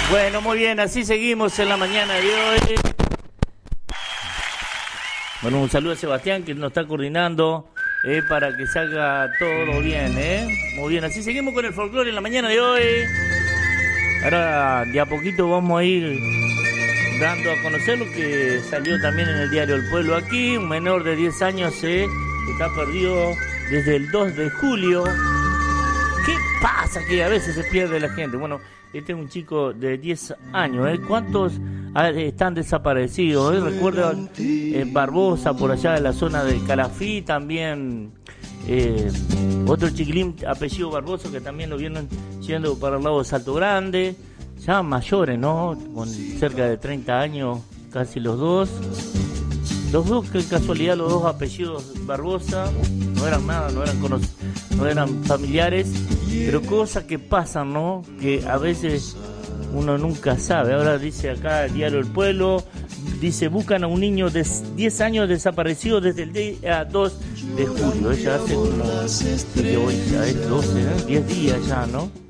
Bueno, muy bien, así seguimos en la mañana de hoy. Bueno, un saludo a Sebastián que nos está coordinando para que salga todo bien, Muy bien, así seguimos con el folclore en la mañana de hoy. Ahora de a poquito vamos a ir dando a conocer lo que salió también en el diario El Pueblo aquí. Un menor de 10 años está perdido desde el 2 de julio. ¿Qué pasa? Que a veces se pierde la gente. Bueno, este es un chico de 10 años, ¿Cuántos están desaparecidos? Recuerdo Barbosa, por allá de la zona del Calafí, también otro chiquilín apellido Barbosa que también lo vieron yendo para el lado de Salto Grande, ya mayores, ¿no? Con cerca de 30 años, casi los dos. Los dos, que casualidad, los dos apellidos Barbosa, no eran nada, no eran familiares, pero cosas que pasan, ¿no? Que a veces uno nunca sabe. Ahora dice acá el diario El Pueblo, dice, buscan a un niño de 10 años desaparecido desde el día 2 de julio. Ella hace como, hoy ya es 12, 10 días ya, ¿no?